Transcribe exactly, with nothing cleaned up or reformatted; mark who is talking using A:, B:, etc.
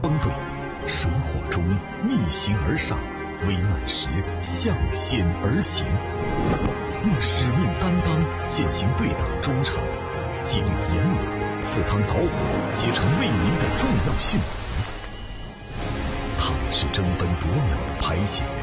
A: 帮队，水火中逆行而上，危难时向险而行，用使命担当践行对党忠诚，纪律严明，赴汤蹈火，皆成为民的重要训词。倘是争分夺秒的排险